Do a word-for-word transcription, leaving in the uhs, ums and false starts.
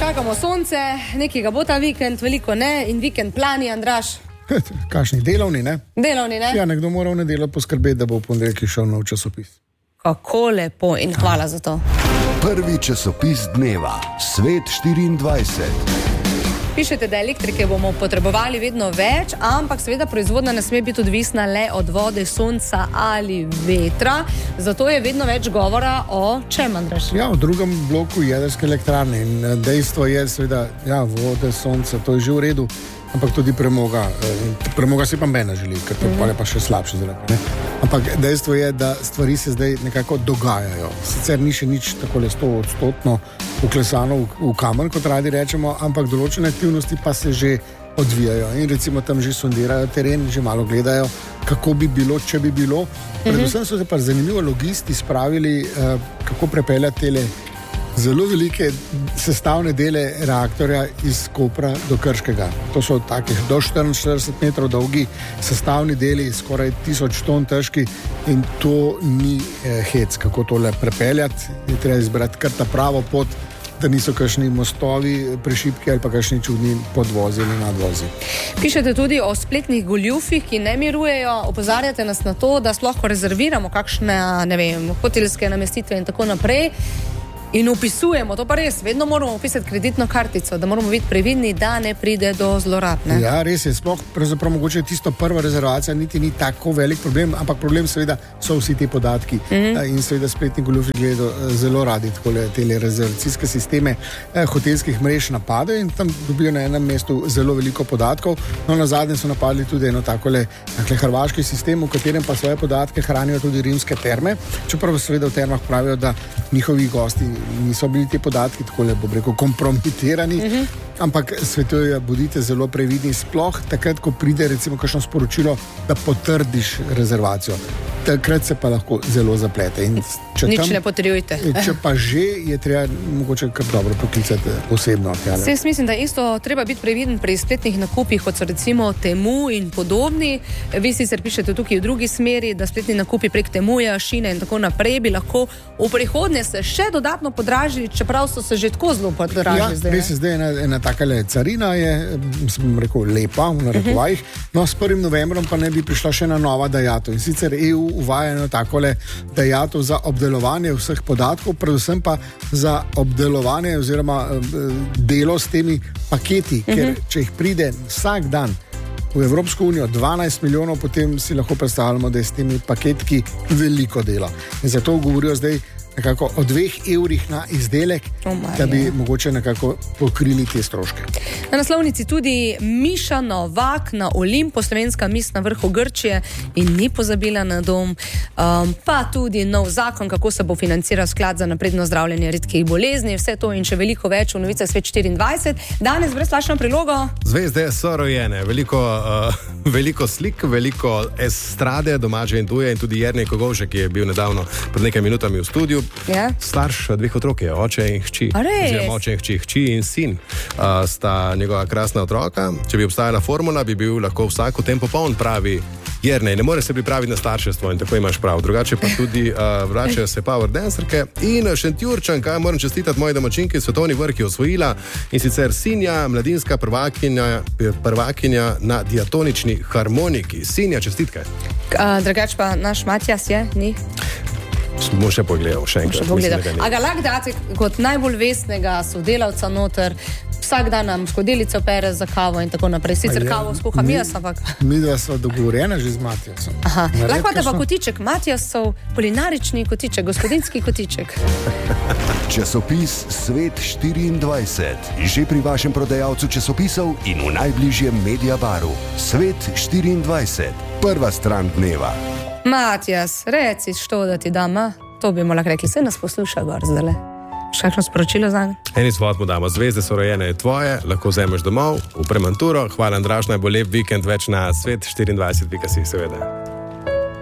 čakamo sonce, nekega bo ta vikend, veliko ne, in vikend plani, Andraž. Kakšni delovni, ne? Delovni, ne? Ja, nekdo mora v nedeljo poskrbeti, da bo v ponedeljek šel nov časopis. Kako lepo in hvala za to. Prvi časopis dneva, Svet štiriindvajset. Pišete, da elektrike bomo potrebovali vedno več, ampak seveda proizvodnja ne sme biti odvisna le od vode, sonca ali vetra. Zato je vedno več govora o čem, Andraž? Ja, v drugem bloku jedrske elektrarne. In dejstvo je seveda, ja, vode, sonce, to je že v redu, ampak tudi premoga. Premoga si pa mene želi, ker to mm. pa še slabše zaradi, ne? Ampak dejstvo je, da stvari se zdaj nekako dogajajo. Sicer ni še nič takole sto odstotno uklesano v, v kamen, kot radi rečemo, ampak določene aktivnosti pa se že odvijajo. In recimo tam že sondirajo teren, že malo gledajo, kako bi bilo, če bi bilo. Predvsem so se pa zanimivo logisti spravili, eh, kako prepeljati tele zelo velike sestavne dele reaktorja iz Kopra do Krškega. To so takih do štiriinštirideset metrov dolgi sestavni deli, skoraj tisoč ton težki, in to ni eh, hec, kako tole prepeljati. Je treba izbrati kar ta pravo pot, da niso kakšni mostovi prešipki ali pa kakšni čudni podvozi ali nadvozi. Pišete tudi o spletnih goljufih, ki ne mirujejo. Opozarjate nas na to, da sploh rezerviramo kakšne, ne vem, hotelske namestitve in tako naprej. In upisujemo, to pa res, vedno moramo upisati kreditno kartico, da moramo biti previdni, da ne pride do zlorab, ne? Ja, res je, sploh pravzaprav mogoče tisto prva rezervacija niti ni tako velik problem, ampak problem seveda so vsi ti podatki. Mm-hmm. In seveda spletni goljufi gledajo zelo radi takole tele rezervacijske sisteme eh, hotelskih mrež napadajo in tam dobijo na enem mestu zelo veliko podatkov. No, na zadnje so napadli tudi eno takole, takole hrvaški sistem, v katerem pa svoje podatke hranijo tudi rimske terme, čeprav seveda v termah pravijo, da njihovi gosti niso bili ti podatki takole, bom rekel, kompromitirani, uh-huh. ampak svetujejo, bodite zelo previdni, sploh takrat, ko pride recimo kakšno sporočilo, da potrdiš rezervacijo. Takrat se pa lahko zelo zaplete. In če Nič tam, ne potrjujte. Če pa že, je treba mogoče kar dobro poklicati osebno. Se jaz mislim, da isto treba biti previden pri spletnih nakupih, kot so recimo Temu in podobni. Vi sicer pišete tukaj v drugi smeri, da spletni nakupi prek Temuja, Šine in tako naprej bi lahko v prihodnje se še dodatno podražili, čeprav so se že tako zelo podražili. Ja, zdaj, res je zdaj ena, ena takale carina je, sem rekel, lepa v narekovajih. Uh-huh. No, s prvim novembrom pa ne bi prišla še ena nova dajatev. In sicer E U uvaja eno takole dajatev za obdelovanje vseh podatkov, predvsem pa za obdelovanje oziroma delo s temi paketi, uh-huh. ker če jih pride vsak dan v Evropsko unijo dvanajst milijonov, potem si lahko predstavljamo, da je s temi paketki veliko dela. In zato govorijo zdaj nekako o dveh evrih na izdelek, oh da bi mogoče nekako pokrili te stroške. Na naslovnici tudi Miša Novak na Olimpu, slovenska mis na vrhu Grčije in ni pozabila na dom. Um, pa tudi nov zakon, kako se bo financiral sklad za napredno zdravljenje redkih bolezni. Vse to in še veliko več v novicah Svet štiriindvajset. Danes brezplačno prilogo. Zvezde so rojene. Veliko, uh, veliko slik, veliko estrade, domače in tuje, in tudi Jernej Kogovšek, ki je bil nedavno pred nekaj minutami v studiu. Ja. Starš dveh otrok je, oče in hči. Oziroma oče in hči, hči in sin uh, sta njegova krasna otroka. Če bi obstajala formula, bi bil lahko vsak v tem popoln, pravi Jernej. Ne more se pripraviti na starševstvo in tako imaš prav. Drugače pa tudi uh, vračajo se power dancerke in Šentjurčanka, moram čestitati moji domačinki, svetovni vrh je osvojila, in sicer Sinja, mladinska prvakinja, prvakinja na diatonični harmoniki. Sinja, čestitke. Uh, drugače pa naš Matjas je, ni? Smo še pogledal, še enkrat. Mislim, a ga lahko date kot najbolj vestnega sodelavca noter, vsak dan nam skodelico pere za kavo in tako naprej. Sicer je, kavo skuham jaz, ampak... Mi dva sva dogovorjena že z Matjasom. Aha, lahko da pa kotiček. Matjasov kulinarični kotiček, gospodinski kotiček. Časopis Svet štiriindvajset. Že pri vašem prodajalcu časopisov in v najbližjem Mediabaru. Svet štiriindvajset. Prva stran dneva. Matjas, reci, što da ti dam, a? To bi mu lahko rekli, se nas posluša gor zdaj. Še kakšno sporočilo za njega? Eni svod mu damo, zvezde so rojene, je tvoje, lahko vzameš domov, v premanturo. Hvala, Andraž, najbolj lep vikend več na svet štiriindvajset pika si, seveda.